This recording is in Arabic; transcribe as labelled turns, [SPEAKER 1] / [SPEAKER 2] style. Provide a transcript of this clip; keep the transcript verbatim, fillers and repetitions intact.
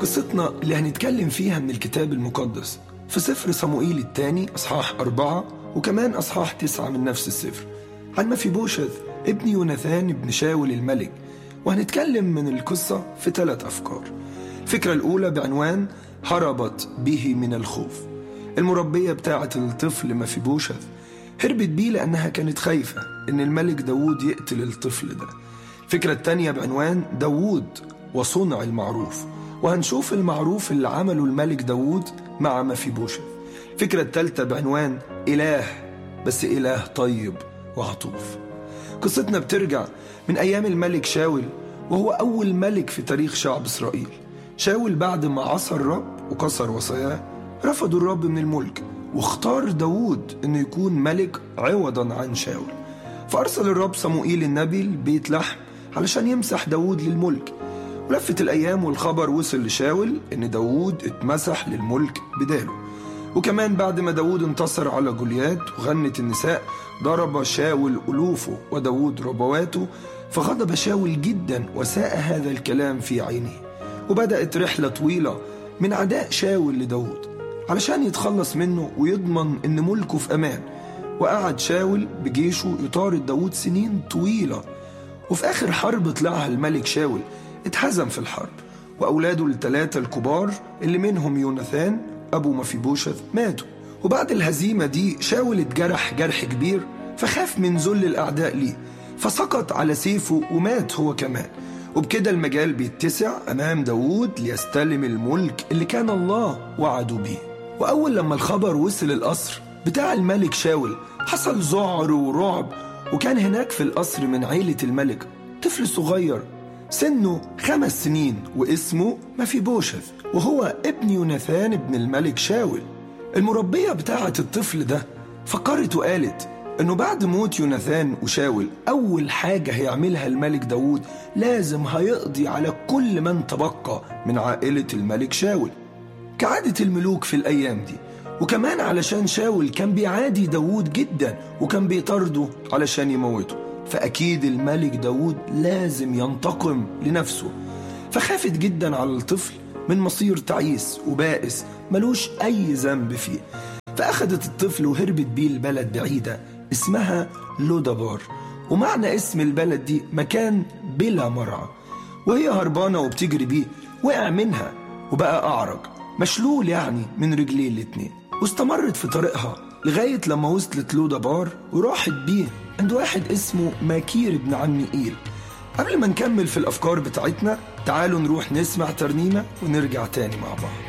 [SPEAKER 1] قصتنا اللي هنتكلم فيها من الكتاب المقدس في سفر صموئيل الثاني أصحاح أربعة وكمان أصحاح تسعة من نفس السفر، عن مفيبوشث ابن يوناثان ابن شاول الملك. وهنتكلم من القصة في ثلاث أفكار. الفكرة الأولى بعنوان هربت به من الخوف. المربية بتاعة الطفل مفيبوشث هربت بيه لأنها كانت خايفة إن الملك داود يقتل الطفل ده. الفكرة الثانية بعنوان داود وصنع المعروف، وهنشوف المعروف اللي عمله الملك داود مع مفيبوشث. الفكرة الثالثة بعنوان إله، بس إله طيب وعطوف. قصتنا بترجع من أيام الملك شاول، وهو أول ملك في تاريخ شعب إسرائيل. شاول بعد ما عصى الرب وكسر وصاياه رفضوا الرب من الملك، واختار داود إنه يكون ملك عوضا عن شاول. فأرسل الرب صموئيل النبي لبيت لحم علشان يمسح داود للملك. ولفت الأيام والخبر وصل لشاول إن داود اتمسح للملك بداله. وكمان بعد ما داود انتصر على جوليات وغنت النساء ضرب شاول ألوفه وداود ربواته، فغضب شاول جدا وساء هذا الكلام في عينه. وبدأت رحلة طويلة من عداء شاول لداود علشان يتخلص منه ويضمن إن ملكه في أمان. وقعد شاول بجيشه يطارد داود سنين طويلة، وفي آخر حرب طلعها الملك شاول اتهزم في الحرب، وأولاده الثلاثة الكبار اللي منهم يوناثان أبو مفيبوشث ماتوا. وبعد الهزيمة دي شاول اتجرح جرح كبير، فخاف من ذل الأعداء ليه، فسقط على سيفه ومات هو كمان. وبكده المجال بيتسع أمام داود ليستلم الملك اللي كان الله وعده بيه. وأول لما الخبر وصل القصر بتاع الملك شاول حصل ذعر ورعب. وكان هناك في القصر من عيلة الملك طفل صغير سنه خمس سنين واسمه مفيبوشث، وهو ابن يوناثان ابن الملك شاول. المربية بتاعة الطفل ده فكرت وقالت انه بعد موت يوناثان وشاول اول حاجة هيعملها الملك داود لازم هيقضي على كل من تبقى من عائلة الملك شاول كعادة الملوك في الايام دي. وكمان علشان شاول كان بيعادي داود جدا وكان بيطارده علشان يموته، فأكيد الملك داود لازم ينتقم لنفسه. فخافت جدا على الطفل من مصير تعيس وبائس ملوش أي ذنب فيه. فأخدت الطفل وهربت بيه البلد بعيدة اسمها لودبار، ومعنى اسم البلد دي مكان بلا مرعى. وهي هربانة وبتجري بيه وقع منها وبقى أعرج مشلول يعني من رجليه الاتنين. واستمرت في طريقها لغاية لما وصلت لودبار وراحت بيه عند واحد اسمه ماكير ابن عم إيل. قبل ما نكمل في الأفكار بتاعتنا تعالوا نروح نسمع ترنيمة ونرجع تاني مع بعض.